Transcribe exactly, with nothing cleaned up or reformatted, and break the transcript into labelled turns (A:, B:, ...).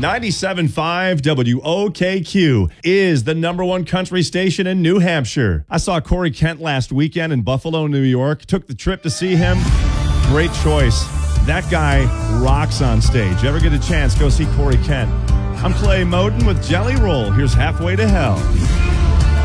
A: ninety-seven point five W O K Q is the number one country station in New Hampshire. I saw Corey Kent last weekend in Buffalo, New York. Took the trip to see him. Great choice. That guy rocks on stage. Ever get a chance, go see Corey Kent. I'm Clay Moden with Jelly Roll. Here's Halfway to Hell.